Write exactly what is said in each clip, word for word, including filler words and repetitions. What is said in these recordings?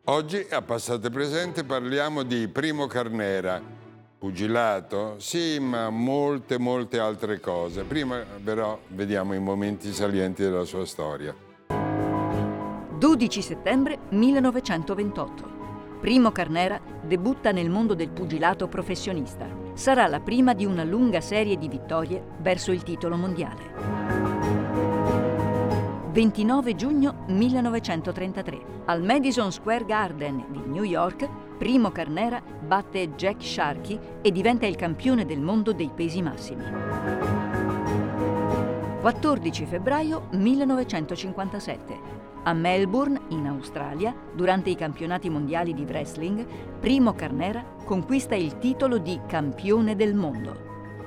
Oggi a Passate e Presente parliamo di Primo Carnera, pugilato, sì, ma molte, molte altre cose. Prima però vediamo i momenti salienti della sua storia. dodici settembre millenovecentoventotto. Primo Carnera debutta nel mondo del pugilato professionista. Sarà la prima di una lunga serie di vittorie verso il titolo mondiale. ventinove giugno millenovecentotrentatré. Al Madison Square Garden di New York, Primo Carnera batte Jack Sharkey e diventa il campione del mondo dei pesi massimi. quattordici febbraio millenovecentocinquantasette. A Melbourne, in Australia, durante i campionati mondiali di wrestling, Primo Carnera conquista il titolo di campione del mondo.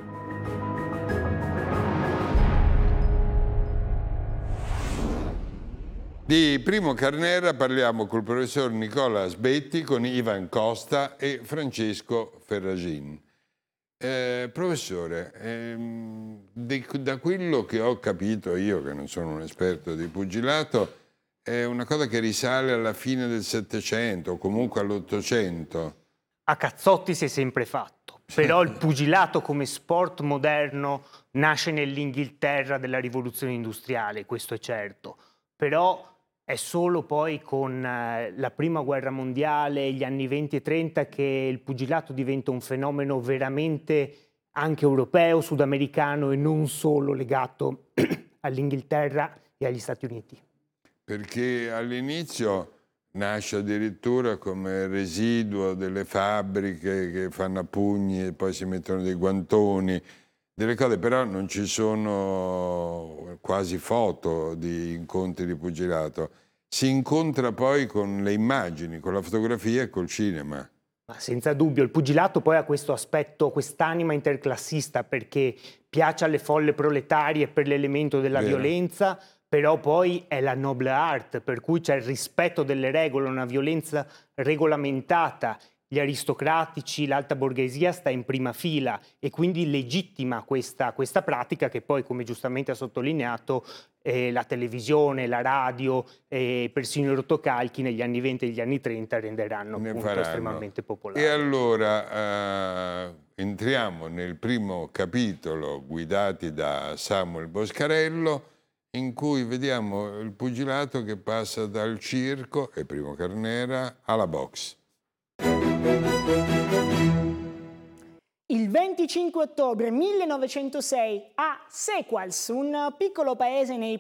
Di Primo Carnera parliamo col professor Nicola Sbetti, con Ivan Costa e Francesco Ferragin. Eh, professore, ehm, di, da quello che ho capito io, che non sono un esperto di pugilato, è una cosa che risale alla fine del Settecento o comunque all'Ottocento. A cazzotti si è sempre fatto, però il pugilato come sport moderno nasce nell'Inghilterra della rivoluzione industriale, questo è certo, però è solo poi con eh, la prima guerra mondiale, gli anni venti e trenta, che il pugilato diventa un fenomeno veramente anche europeo, sudamericano e non solo legato all'Inghilterra e agli Stati Uniti. Perché all'inizio nasce addirittura come residuo delle fabbriche che fanno a pugni e poi si mettono dei guantoni, delle cose, però non ci sono quasi foto di incontri di pugilato. Si incontra poi con le immagini, con la fotografia e col cinema. Ma senza dubbio, il pugilato poi ha questo aspetto, quest'anima interclassista, perché piace alle folle proletarie per l'elemento della Vero. violenza, però poi è la noble art, per cui c'è il rispetto delle regole, una violenza regolamentata. Gli aristocratici, l'alta borghesia sta in prima fila e quindi legittima questa, questa pratica che poi, come giustamente ha sottolineato, eh, la televisione, la radio e persino i rotocalchi negli anni venti e negli anni trenta renderanno Ne appunto faranno. estremamente popolari. E allora eh, entriamo nel primo capitolo guidati da Samuel Boscarello, in cui vediamo il pugilato che passa dal circo, e Primo Carnera, alla box. Il venticinque ottobre millenovecentosei a Sequals, un piccolo paese nei